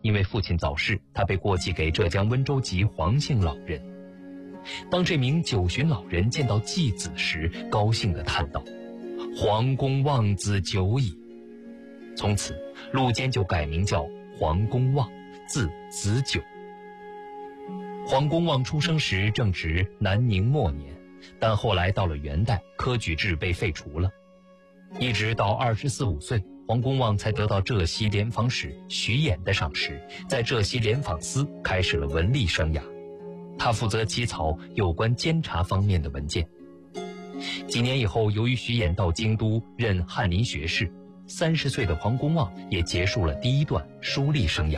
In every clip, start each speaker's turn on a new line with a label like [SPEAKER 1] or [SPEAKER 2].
[SPEAKER 1] 因为父亲早逝，他被过继给浙江温州籍黄姓老人。当这名九旬老人见到继子时，高兴地叹道：“黄公望子久矣。”从此，陆坚就改名叫黄公望，字子久。黄公望出生时正值南宁末年，但后来到了元代，科举制被废除了。一直到24、25岁，黄公望才得到浙西联访使徐衍的赏识，在浙西联访司开始了文吏生涯。他负责起草有关监察方面的文件。几年以后，由于徐衍到京都任翰林学士，30岁的黄公望也结束了第一段书吏生涯。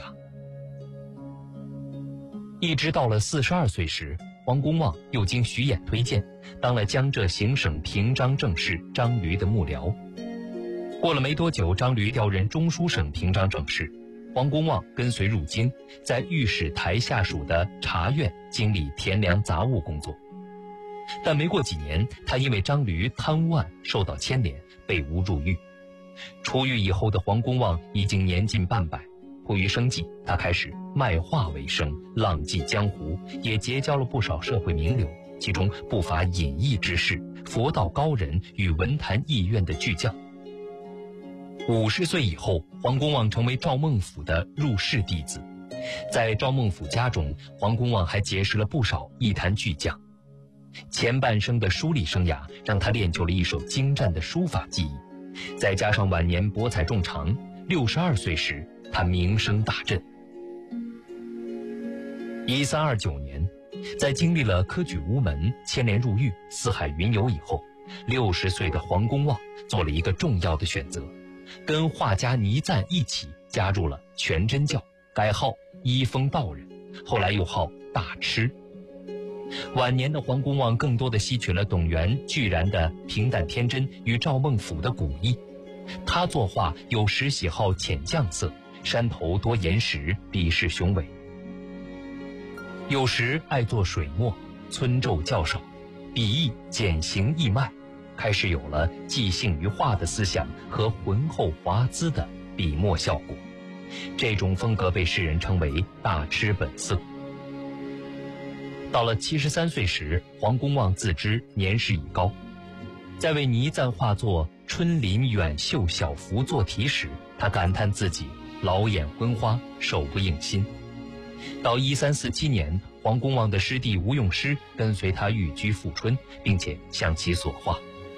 [SPEAKER 1] 一直到了42岁时，黄公望又经徐衍推荐，当了江浙行省平章政事张驴的幕僚。过了没多久，张驴调任中书省平章政事，黄公望跟随入京，在御史台下属的察院经理田粮杂务工作。但没过几年，他因为张驴贪污案受到牵连，被诬入狱。出狱以后的黄公望已经年近半百，迫于生计，他开始卖画为生，浪迹江湖，也结交了不少社会名流，其中不乏隐逸之士、佛道高人与文坛艺苑的巨匠。50岁以后，黄公望成为赵孟頫的入室弟子。在赵孟頫家中，黄公望还结识了不少艺坛巨匠。前半生的书吏生涯让他练就了一手精湛的书法技艺，再加上晚年博采众长，62岁时他名声大振。1329年，在经历了科举无门、牵连入狱、四海云游以后，60岁的黄公望做了一个重要的选择，跟画家倪瓒一起加入了全真教，改号一风道人，后来又号大痴。晚年的黄公望更多的吸取了董源、巨然的平淡天真与赵孟頫的古意。他作画有时喜好浅绛色，山头多岩石，笔势雄伟；有时爱作水墨，皴皱较少，笔意简行易迈，开始有了寄兴于画的思想和浑厚华姿的笔墨效果。这种风格被世人称为大痴本色。到了73岁时，黄公望自知年事已高，在为倪瓒画作《春林远秀小幅》做题时，他感叹自己老眼昏花，手不应心。到1347年，黄公望的师弟吴用师跟随他寓居富春，并且向其所画。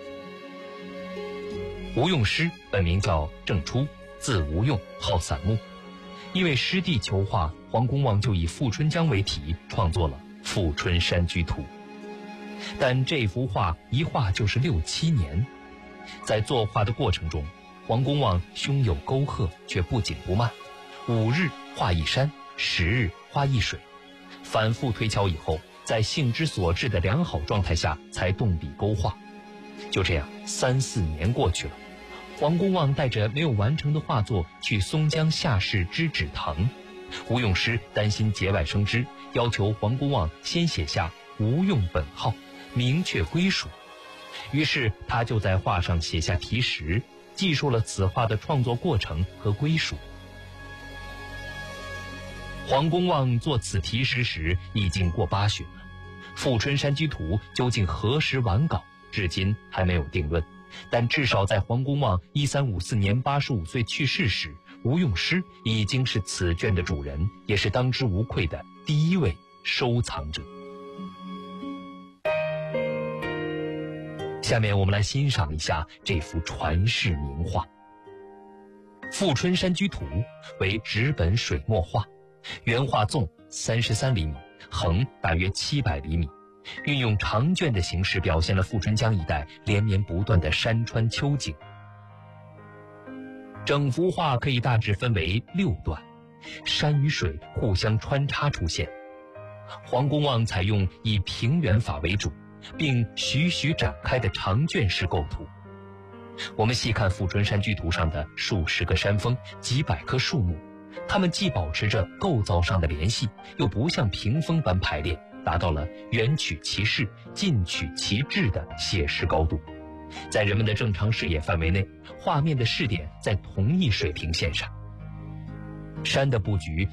[SPEAKER 1] 吴用师本名叫郑初，字吴用，号散木。因为师弟求画，黄公望就以富春江为题创作了《富春山居图》。但这幅画一画就是6、7年。在作画的过程中，黄公望胸有沟壑，却不紧不慢，5日画一山，10日画一水，反复推敲以后，在兴之所至的良好状态下才动笔勾画。就这样3、4年过去了，黄公望带着没有完成的画作去松江下士织纸堂。吴用师担心节外生枝，要求黄公望先写下吴用本号，明确归属。于是他就在画上写下题时，记述了此画的创作过程和归属。黄公望作此题时时已经过8旬了，《富春山居图》究竟何时完稿，至今还没有定论。但至少在黄公望1354年85岁去世时，吴用师已经是此卷的主人，也是当之无愧的第一位收藏者。下面我们来欣赏一下这幅传世名画。《富春山居图》为纸本水墨画，原画纵33厘米，横大约700厘米，运用长卷的形式表现了富春江一带连绵不断的山川秋景。整幅画可以大致分为6段，山与水互相穿插出现。黄公望采用以平原法为主，并徐徐展开的长卷式构图。我们细看《富春山居图》上的数十个山峰、几百棵树木，它们既保持着构造上的联系，又不像屏风般排列，达到了远取其势、近取其志的写实高度。在人们的正常视野范围内，画面的视点在同一水平线上。山的布局